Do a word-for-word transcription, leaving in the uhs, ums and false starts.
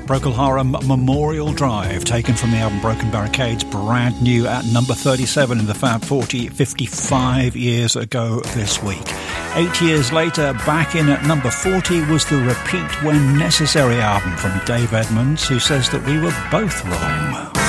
Procol Harum Memorial Drive, taken from the album Broken Barricades, brand new at number thirty-seven in the Fab forty, fifty-five years ago this week. Eight years later, back in at number forty was the Repeat When Necessary album from Dave Edmunds, who says that we were both wrong.